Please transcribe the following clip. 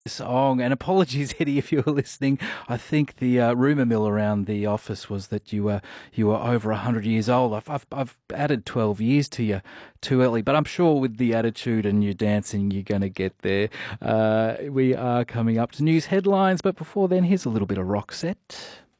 song. And apologies, Eddie, if you were listening. I think the rumour mill around the office was that you were over 100 years old. I've added 12 years to you too early, but I'm sure with the attitude and your dancing, you're going to get there. We are coming up to news headlines, but before then, here's a little bit of rock set.